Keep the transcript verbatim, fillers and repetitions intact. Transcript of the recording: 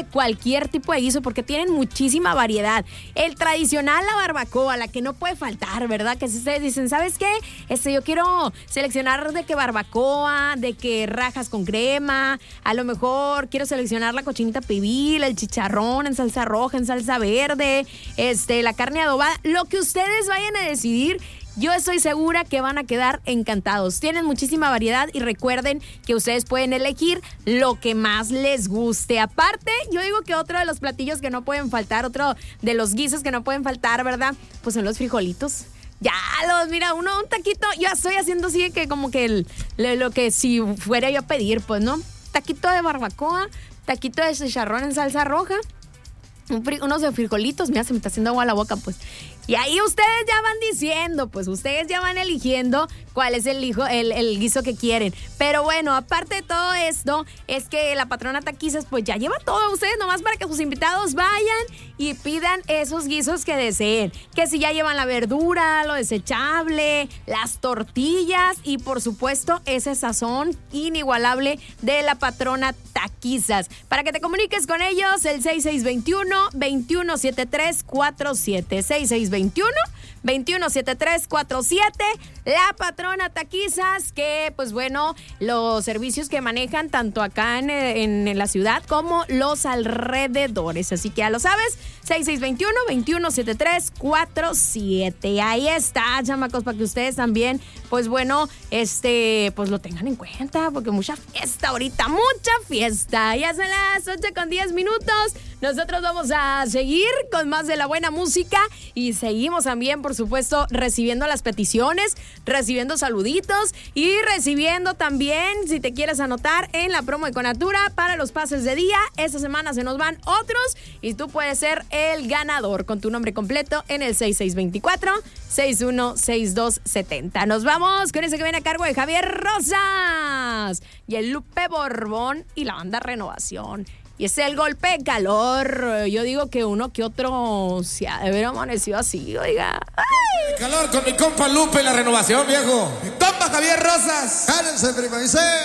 de cualquier tipo de guiso porque tienen muchísima variedad. El tradicional, la barbacoa, la que no puede faltar, ¿verdad? Que si ustedes dicen, ¿sabes qué? Este, yo quiero seleccionar de que barbacoa, de que rajas con crema, a lo mejor quiero seleccionar la cochinita pibil, el chicharrón en salsa roja, en salsa verde, este, la carne adobada, lo que ustedes vayan a decidir. Yo estoy segura que van a quedar encantados. Tienen muchísima variedad y recuerden que ustedes pueden elegir lo que más les guste. Aparte, yo digo que otro de los platillos que no pueden faltar, otro de los guisos que no pueden faltar, ¿verdad? Pues son los frijolitos. Ya los, mira, uno, un taquito, yo estoy haciendo así que como que el, lo que si fuera yo a pedir, pues, ¿no? Taquito de barbacoa, taquito de chicharrón en salsa roja, un fri- unos de frijolitos, mira, se me está haciendo agua a la boca, pues. Y ahí ustedes ya van diciendo, pues ustedes ya van eligiendo cuál es el, hijo, el, el guiso que quieren. Pero bueno, aparte de todo esto, es que la patrona Taquizas pues ya lleva todo. Ustedes nomás para que sus invitados vayan y pidan esos guisos que deseen. Que si ya llevan la verdura, lo desechable, las tortillas y por supuesto ese sazón inigualable de la patrona Taquizas. Para que te comuniques con ellos, el seis seis dos uno, dos uno siete tres cuatro siete. seis seis dos uno, dos uno siete tres cuatro siete. La patrona Taquizas, que pues bueno, los servicios que manejan tanto acá en, en, en la ciudad como los alrededores. Así que ya lo sabes, seis seis dos uno, dos uno siete tres cuatro siete. Ahí está, chamacos, para que ustedes también, pues bueno, este, pues lo tengan en cuenta, porque mucha fiesta ahorita, mucha fiesta. Ya son las ocho con diez minutos. Nosotros vamos a seguir con más de la buena música y seguimos también, por supuesto, recibiendo las peticiones, recibiendo saluditos y recibiendo también, si te quieres anotar en la promo de Conatura para los pases de día. Esta semana se nos van otros y tú puedes ser el ganador con tu nombre completo en el seis seis dos cuatro, seis uno seis dos siete cero. Nos vamos con ese que viene a cargo de Javier Rosas y el Lupe Borbón y la banda Renovación. Y es el golpe de calor. Yo digo que uno que otro se ha de haber amanecido así, oiga. ¡Ay! Calor con mi compa Lupe y la Renovación, viejo. Mi compa Javier Rosas. Jálense, prima, dice.